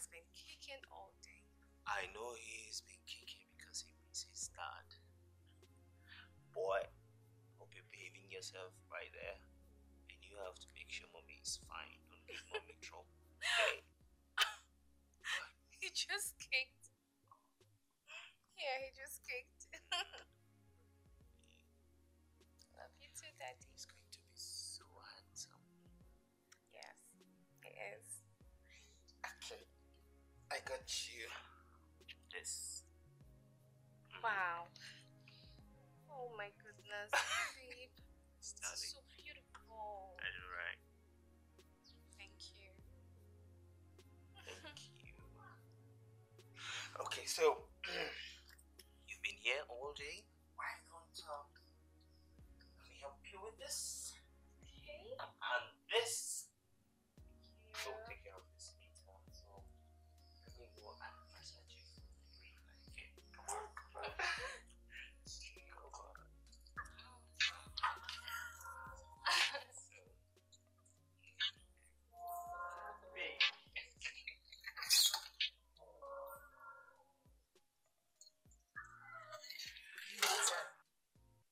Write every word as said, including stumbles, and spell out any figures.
has been kicking all day. I know he's been kicking because he misses his dad. Boy, hope you're behaving yourself right there. And you have to make sure mommy is fine. Don't give mommy trouble. Okay? He just kicked. Yeah, he just kicked. Love you too, Daddy. He's going to be so handsome. Yes, he is. Okay, I got you this. Wow. Oh my goodness, babe. It's so beautiful. I know, right? Thank you. Thank you. Okay, so you've been here all day. Why don't um, let me help you with this? Okay. And this